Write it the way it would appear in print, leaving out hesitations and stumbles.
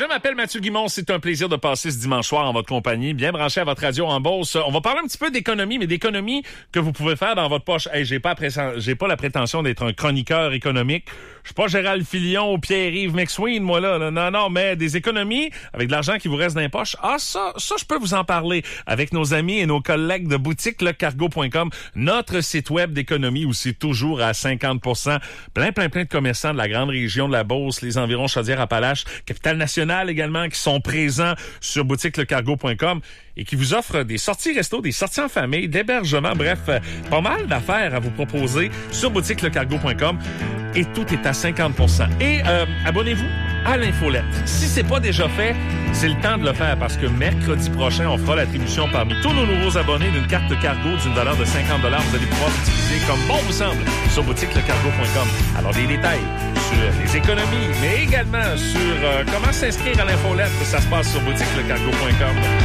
Je m'appelle Mathieu Guimond. C'est un plaisir de passer ce dimanche soir en votre compagnie, bien branché à votre radio en Beauce. On va parler un petit peu d'économie, mais d'économie que vous pouvez faire dans votre poche. Hey, j'ai pas la prétention d'être un chroniqueur économique. Je suis pas Gérald Filion ou Pierre-Yves McSween, moi, là. Non, mais des économies avec de l'argent qui vous reste dans les poches. Ah, ça, je peux vous en parler avec nos amis et nos collègues de boutique lecargo.com, notre site web d'économie où c'est toujours à 50%. Plein de commerçants de la grande région de la Beauce, les environs Chaudière-Appalaches, Capitale-Nationale également, qui sont présents sur boutiquelecargo.com et qui vous offrent des sorties resto, des sorties en famille, d'hébergement, bref, pas mal d'affaires à vous proposer sur boutiquelecargo.com et tout est à 50%. Et abonnez-vous à l'infolette. Si c'est pas déjà fait, c'est le temps de le faire parce que mercredi prochain, on fera l'attribution parmi tous nos nouveaux abonnés d'une carte de cargo d'une valeur de 50$. Vous allez pouvoir l'utiliser comme bon vous semble sur boutiquelecargo.com. Alors, des détails sur les économies, mais également sur comment s'inscrire à l'infolette, ça se passe sur boutiquelecargo.com.